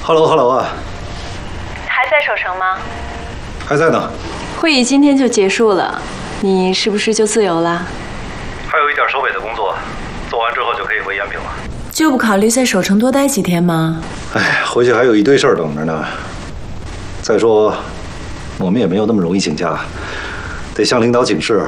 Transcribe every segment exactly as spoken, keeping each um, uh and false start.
Hello Hello 啊， 还在守城吗？ 还在呢。 会议今天就结束了，你是不是就自由了？ 还有一点收尾的工作，做完之后就可以回延平了。 就不考虑在守城多待几天吗？ 哎，回去还有一堆事儿等着呢。再说，我们也没有那么容易请假，得向领导请示。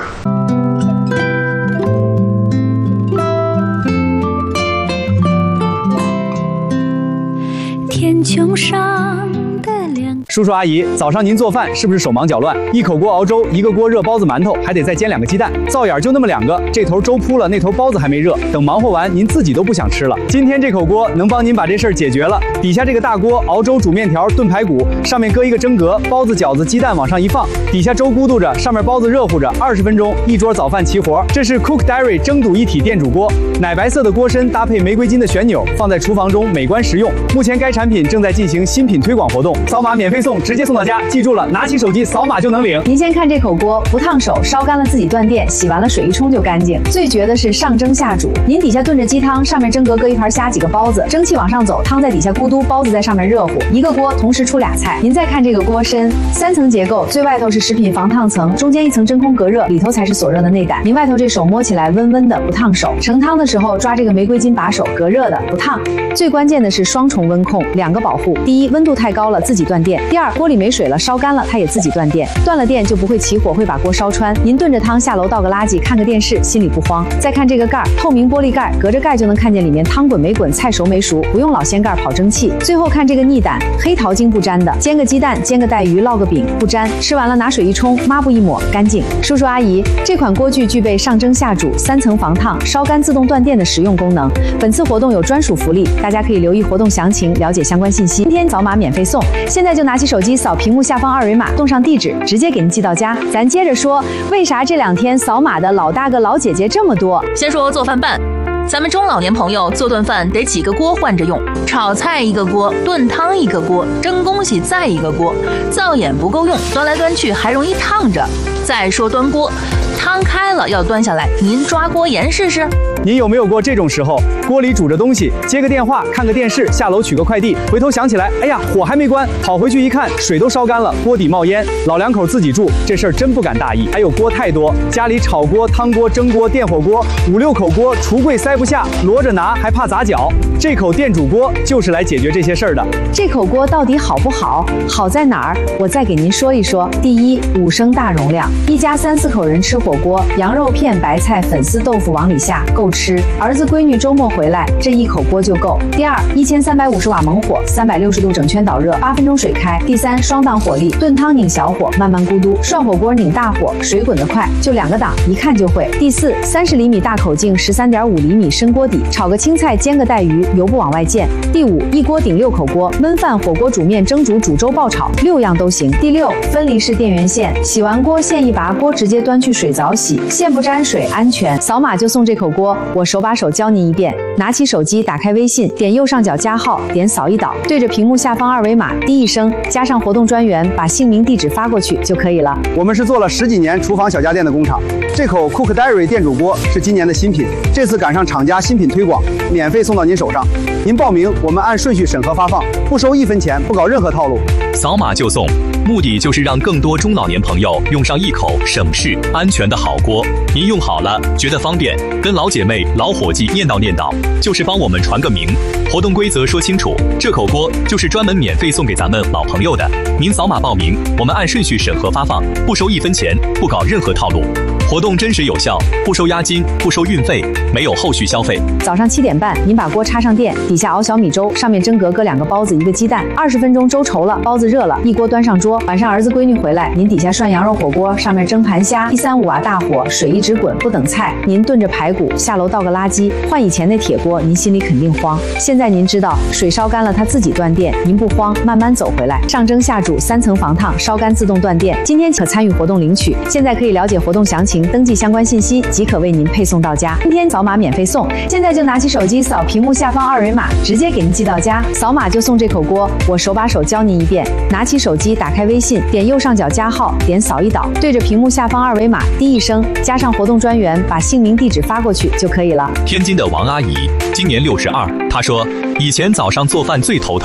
天穹上的亮。 叔叔阿姨，早上您做饭是不是手忙脚乱？一口锅熬粥，一个锅热包子馒头，还得再煎两个鸡蛋，灶眼就那么两个，这头粥铺了，那头包子还没热，等忙活完，您自己都不想吃了。今天这口锅能帮您把这事儿解决了。底下这个大锅熬粥、煮面条、炖排骨，上面搁一个蒸格，包子、饺子、鸡蛋往上一放，底下粥咕嘟着，上面包子热乎着，二十分钟一桌早饭齐活。这是 Cook Dairy 蒸煮一体电煮锅，奶白色的锅身搭配玫瑰金的旋钮，放在厨房中美观实用。目前该产品正在进行新品推广活动，扫码免费送，直接送到家。记住了，拿起手机扫码就能领。 您先看这口锅，不烫手，烧干了自己断电，洗完了水一冲就干净。最绝的是上蒸下煮，您底下炖着鸡汤，上面蒸格搁一盘虾几个包子，蒸汽往上走，汤在底下咕嘟，包子在上面热乎，一个锅同时出俩菜。您再看这个锅身，三层结构，最外头是食品防烫层，中间一层真空隔热，里头才是锁热的内胆。您外头这手摸起来温温的，不烫手。盛汤的时候抓这个玫瑰金把手，隔热的，不烫。最关键的是双重温控，两个保护。第一，温度太高了自己断电；第二，锅里没水了，烧干了它也自己断电。断了电就不会起火，会把锅烧穿。您炖着汤下楼倒个垃圾，看个电视，心里不慌。再看这个盖儿，透明玻璃盖，隔着盖就能看见里面汤滚没滚，菜熟没熟，不用老掀盖跑蒸汽。最后看这个腻胆，黑桃精不沾的，煎个鸡蛋，煎个带鱼，烙个饼不沾。吃完了拿水一冲，抹布一抹，干净。叔叔阿姨，这款锅具具备上蒸下煮、三层防烫、烧干自动断电的实用功能。本次活动有专属福利，大家可以留意活动详情，了解相关信息。今天扫码免费送，现在就拿起手机扫屏幕下方二维码，动上地址，直接给您寄到家。咱接着说，为啥这两天扫码的老大哥老姐姐这么多？ 先说做饭办。咱们中老年朋友做顿饭得几个锅换着用，炒菜一个锅，炖汤一个锅，蒸东西再一个锅，灶眼不够用，端来端去还容易烫着。再说端锅，汤开了要端下来，您抓锅沿试试。 您有没有过这种时候，锅里煮着东西，接个电话，看个电视，下楼取个快递，回头想起来，哎呀，火还没关，跑回去一看，水都烧干了，锅底冒烟。老两口自己住，这事儿真不敢大意。还有锅太多，家里炒锅、汤锅、蒸锅、电火锅，五六口锅，橱柜塞不下，摞着拿还怕砸脚。这口电煮锅就是来解决这些事儿的。 这口锅到底好不好？好在哪儿？我再给您说一说。第一，五升大容量，一家三四口人吃火锅，羊肉片、白菜、粉丝、豆腐往里下，够吃。儿子闺女周末回来，这一口锅就够。第二，一千三百五十瓦猛火，三百六十度整圈导热，八分钟水开。第三，双档火力，炖汤拧小火，慢慢咕嘟；涮火锅拧大火，水滚得快，就两个档，一看就会。第四，三十厘米大口径，十三点五厘米深锅底，炒个青菜，煎个带鱼，油不往外溅。第五，一锅顶六口锅，焖饭、火锅、煮面、蒸煮、煮粥、爆炒，六样都行。第六，分离式电源线，洗完锅线一拔，锅直接端去水澡洗，线不沾水，安全。扫码就送这口锅，我手把手教您一遍。拿起手机，打开微信，点右上角加号，点扫一导，对着屏幕下方二维码滴一声，加上活动专员，把姓名、地址发过去就可以了。 我们是做了十几年厨房小家电的工厂，这口 Cook Dairy 电煮锅是今年的新品，这次赶上厂家新品推广，免费送到您手上。您报名，我们按顺序审核发放，不收一分钱，不搞任何套路。 扫码就送，目的就是让更多中老年朋友用上一口省事、安全的好锅。您用好了，觉得方便，跟老姐妹、老伙计念叨念叨，就是帮我们传个名。活动规则说清楚，这口锅就是专门免费送给咱们老朋友的。您扫码报名，我们按顺序审核发放，不收一分钱，不搞任何套路。活动真实有效，不收押金，不收运费，没有后续消费。 早上七点半，您把锅插上电，底下熬小米粥，上面蒸格搁两个包子，一个鸡蛋，二十分钟粥稠了，包子热了，一锅端上桌。晚上儿子闺女回来，您底下涮羊肉火锅，上面蒸盘虾，一三五瓦大火，水一直滚，不等菜。您炖着排骨，下楼倒个垃圾。换以前那铁锅，您心里肯定慌。现在您知道，水烧干了它自己断电，您不慌，慢慢走回来。上蒸下煮，三层防烫，烧干自动断电。今天可参与活动领取，现在可以了解活动详情。登记相关信息即可为您配送到家。今天扫码免费送，现在就拿起手机扫屏幕下方二维码，直接给您寄到家。扫码就送这口锅，我手把手教您一遍。拿起手机，打开微信，点右上角加号，点扫一导，对着屏幕下方二维码滴一声，加上活动专员，把姓名、地址发过去就可以了。 天津的王阿姨今年六十二，她说以前早上做饭最头疼，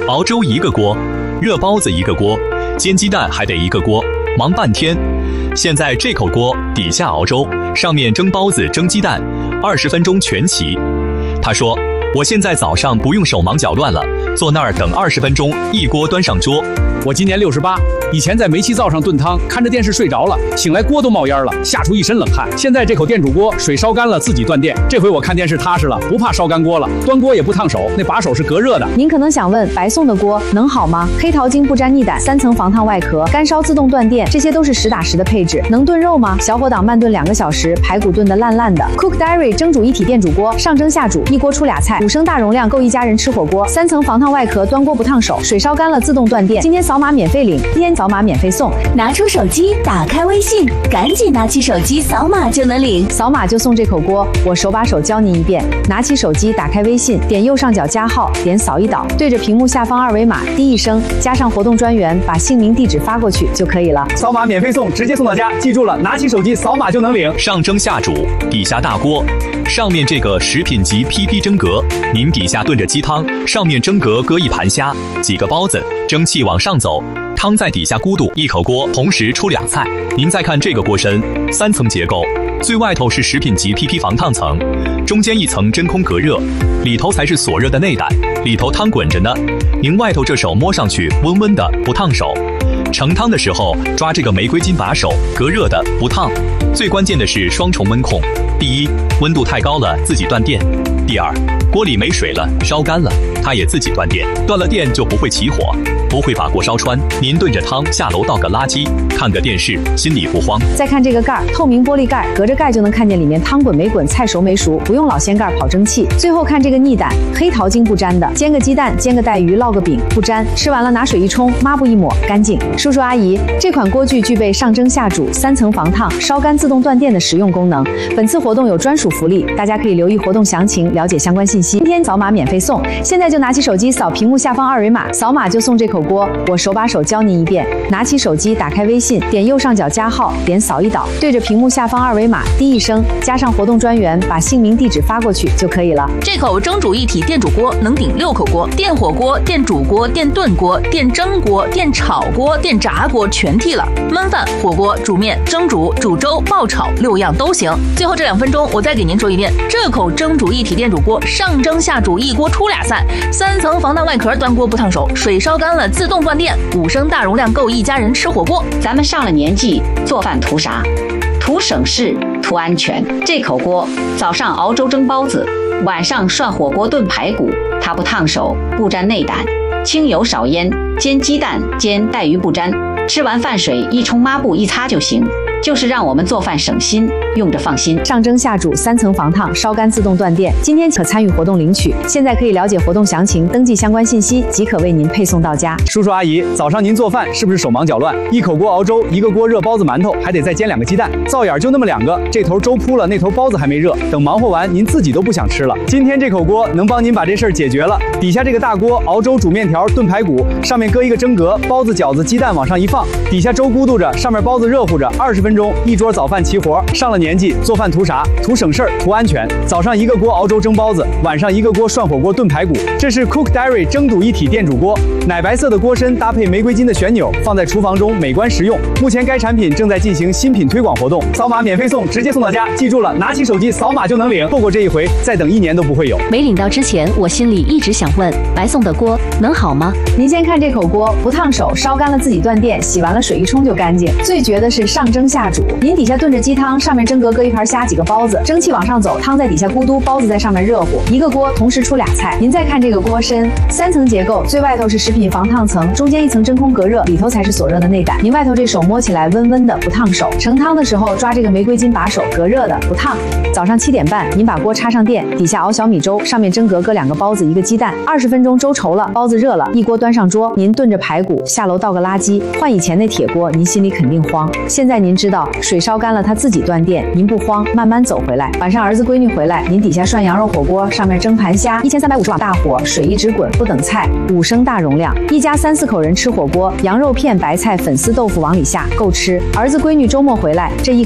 熬粥一个锅，热包子一个锅，煎鸡蛋还得一个锅，忙半天。现在这口锅底下熬粥，上面蒸包子蒸鸡蛋，二十分钟全齐。他说，我现在早上不用手忙脚乱了，坐那儿等二十分钟，一锅端上桌。 我今年六十八，以前在煤气灶上炖汤，看着电视睡着了，醒来锅都冒烟了，吓出一身冷汗。现在这口电煮锅，水烧干了自己断电，这回我看电视踏实了，不怕烧干锅了，端锅也不烫手，那把手是隔热的。 您可能想问，白送的锅能好吗？黑桃精不沾腻胆，三层防烫外壳，干烧自动断电，这些都是实打实的配置。能炖肉吗？小火档慢炖两个小时，排骨炖得烂烂的。Cook Diary 蒸煮一体电煮锅，上蒸下煮，一锅出俩菜，五升大容量够一家人吃火锅。三层防烫外壳，端锅不烫手，水烧干了自动断电。今天扫码免费领，今天扫码免费送。 拿出手机，打开微信，赶紧拿起手机扫码就能领， 扫码就送这口锅。我手把手教您一遍，拿起手机，打开微信，点右上角加号，点扫一导，对着屏幕下方二维码滴一声，加上活动专员，把姓名地址发过去就可以了。 扫码免费送，直接送到家，记住了，拿起手机扫码就能领。 上蒸下煮，底下大锅，上面这个食品级 P P 蒸格，您底下炖着鸡汤，上面蒸格搁一盘虾，几个包子，蒸汽往上走，汤在底下咕嘟，一口锅同时出俩菜。您再看这个锅身，三层结构，最外头是食品级 P P 防烫层，中间一层真空隔热，里头才是锁热的内胆，里头汤滚着呢。您外头这手摸上去温温的，不烫手。盛汤的时候抓这个玫瑰金把手，隔热的，不烫。最关键的是双重温控，第一，温度太高了自己断电；第二，锅里没水了烧干了，它也自己断电，断了电就不会起火，不会把锅烧穿。您炖着汤下楼倒个垃圾，看个电视，心里不慌。 再看这个盖儿，透明玻璃盖，隔着盖就能看见里面汤滚没滚，菜熟没熟，不用老掀盖跑蒸汽。最后看这个腻胆，黑桃精不沾的，煎个鸡蛋，煎个带鱼，烙个饼，不沾。吃完了拿水一冲，抹布一抹，干净。叔叔阿姨，这款锅具具备上蒸下煮、三层防烫、烧干自动断电的实用功能。本次活动有专属福利，大家可以留意活动详情，了解相关信息。今天扫码免费送，现在就拿起手机扫屏幕下方二维码，扫码就送这口锅。我手把手教您一遍，拿起手机，打开微信，点右上角加号，点扫一导，对着屏幕下方二维码滴一声，加上活动专员，把姓名地址发过去就可以了。 这口蒸煮一体电煮锅能顶六口锅，电火锅、电煮锅、电炖锅、电蒸锅、电炒锅、电炸锅全替了，焖饭、火锅、煮面、蒸煮、煮粥、爆炒六样都行。最后这两分钟，我再给您说一遍，这口蒸煮一体电煮锅上蒸下煮，一锅出俩菜，三层防弹外壳，端锅不烫手，水烧干了自动断电，五升大容量够一家人吃火锅。 咱们上了年纪，做饭图啥？图省事，图安全。这口锅早上熬粥蒸包子，晚上涮火锅炖排骨，它不烫手，不沾内胆，清油少烟，煎鸡蛋煎带鱼不沾，吃完饭水一冲抹布一擦就行。就是让我们做饭省心，用着放心。 上蒸下煮，三层防烫，烧干自动断电。今天可参与活动领取，现在可以了解活动详情，登记相关信息，即可为您配送到家。 叔叔阿姨，早上您做饭是不是手忙脚乱？一口锅熬粥，一个锅热包子馒头，还得再煎两个鸡蛋，灶眼就那么两个，这头粥铺了，那头包子还没热，等忙活完您自己都不想吃了。今天这口锅能帮您把这事儿解决了。底下这个大锅熬粥、煮面条、炖排骨，上面搁一个蒸格，包子、饺子、鸡蛋往上一放，底下粥咕嘟着，上面包子热乎着，二十分钟一桌早饭齐活。上了年纪，做饭图啥？图省事儿，图安全。早上一个锅熬粥蒸包子，晚上一个锅涮火锅炖排骨。这是 Cook Diary 蒸煮一体电煮锅，奶白色的锅身搭配玫瑰金的旋钮，放在厨房中美观实用。目前该产品正在进行新品推广活动，扫码免费送，直接送到家。记住了，拿起手机扫码就能领，错过这一回，再等一年都不会有。 没领到之前，我心里一直想问，白送的锅能好吗？ 您先看这口锅，不烫手，烧干了自己断电，洗完了水一冲就干净。最绝的是上蒸下煮，您底下炖着鸡汤，上面蒸格搁一盘虾，几个包子，蒸汽往上走，汤在底下咕嘟，包子在上面热乎，一个锅同时出俩菜。您再看这个锅身，三层结构，最外头是食品防烫层，中间一层真空隔热，里头才是锁热的内胆。您外头这手摸起来温温的，不烫手。盛汤的时候抓这个玫瑰金把手，隔热的，不烫。早上七点半，您把锅插上电，底下熬小米粥，上面蒸格搁两个包子，一个鸡蛋，二十分钟粥稠了，包子热了，一锅端上桌。您炖着排骨，下楼倒个垃圾。换以前那铁锅，您心里肯定慌。现在您知道，水烧干了它自己断电，您不慌，慢慢走回来。晚上儿子闺女回来，您底下涮羊肉火锅，上面蒸盘虾，一千三百五十瓦大火，水一直滚，不等菜，五升大容量，一家三四口人吃火锅，羊肉片、白菜、粉丝、豆腐往里下，够吃。儿子闺女周末回来，这一